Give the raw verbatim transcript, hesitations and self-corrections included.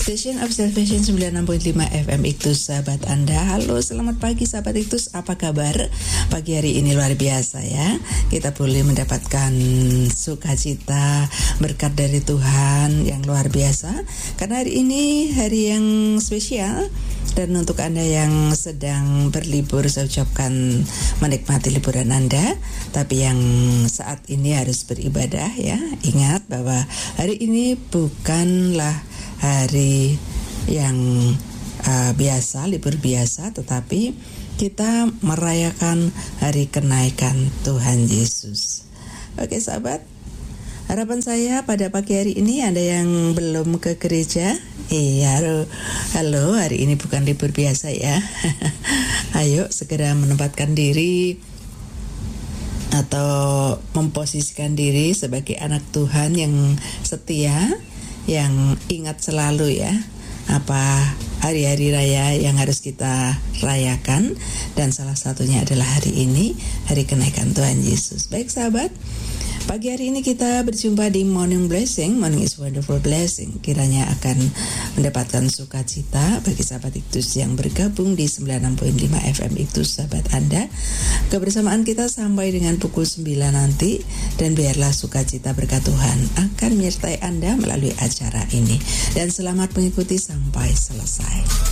Station Observation sembilan puluh enam koma lima F M Iktus, sahabat Anda. Halo, selamat pagi sahabat Iktus, apa kabar? Pagi hari ini luar biasa ya. Kita boleh mendapatkan sukacita, berkat dari Tuhan yang luar biasa. Karena hari ini hari yang spesial. Dan untuk Anda yang sedang berlibur, saya ucapkan menikmati liburan Anda. Tapi yang saat ini harus beribadah ya. Ingat bahwa hari ini bukanlah hari yang uh, biasa, libur biasa, tetapi kita merayakan hari kenaikan Tuhan Yesus. Oke sahabat, harapan saya pada pagi hari ini ada yang belum ke gereja. Iya, halo, halo, hari ini bukan libur biasa ya. Ayo segera menempatkan diri atau memposisikan diri sebagai anak Tuhan yang setia, yang ingat selalu ya apa hari-hari raya yang harus kita rayakan, dan salah satunya adalah hari ini, hari kenaikan Tuhan Yesus. Baik sahabat, pagi hari ini kita berjumpa di Morning Blessing. Morning is wonderful blessing. Kiranya akan mendapatkan sukacita bagi sahabat Iktus yang bergabung di sembilan puluh enam koma lima F M Iktus, sahabat Anda. Kebersamaan kita sampai dengan pukul sembilan nanti, dan biarlah sukacita berkat Tuhan akan menyertai Anda melalui acara ini. Dan selamat mengikuti sampai selesai.